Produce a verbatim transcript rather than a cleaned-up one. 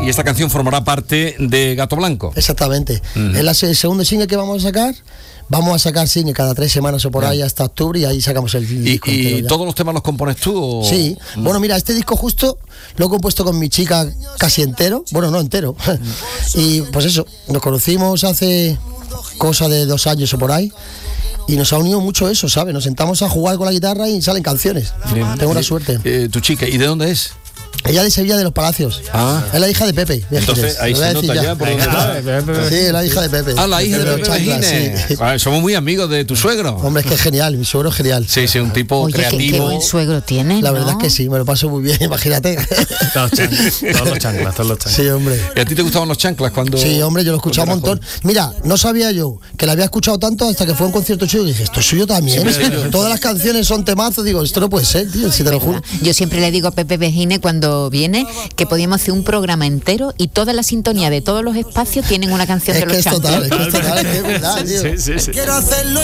y esta canción formará parte de Gato Blanco. Exactamente. Uh-huh. Es la, el segundo single que vamos a sacar. Vamos a sacar single cada tres semanas o por ahí hasta octubre y ahí sacamos el disco. ¿Y, y todos los temas los compones tú? O? Sí. Mm. Bueno, mira, este disco justo lo he compuesto con mi chica casi entero. Bueno, no entero. Y pues eso, nos conocimos hace cosa de dos años o por ahí. Y nos ha unido mucho eso, ¿sabes? Nos sentamos a jugar con la guitarra y salen canciones. Bien. Tengo la suerte. Eh, ¿Tu chica? ¿Y de dónde es? Ella de Sevilla de los Palacios. Ah. Es la hija de Pepe. Entonces ahí se nota ya, ya por dónde va. Sí, es la hija de Pepe. Ah, la hija de, de Pepe Gine. Sí. Vale, somos muy amigos de tu suegro. Hombre, es que es genial, mi suegro es genial. Sí, sí, un tipo Oye, creativo. Qué, qué buen suegro tiene, La ¿no? verdad es que sí, me lo paso muy bien, imagínate. Todos, todos los chanclas, todos los chanclas. Sí, hombre. ¿Y a ti te gustaban los chanclas cuando...? Sí, hombre, yo lo escuchaba un montón. Mira, no sabía yo que la había escuchado tanto hasta que fue a un concierto suyo y dije, esto es suyo también. Sí, todas las canciones son temazos, digo, esto no puede ser, tío, si te lo juro. Yo siempre le digo a Pepe Begine cuando viene que podíamos hacer un programa entero y toda la sintonía de todos los espacios tienen una canción es de los que es chanclas. total, es que es total, es que es verdad, tío. Sí, sí, sí. Quiero hacerlo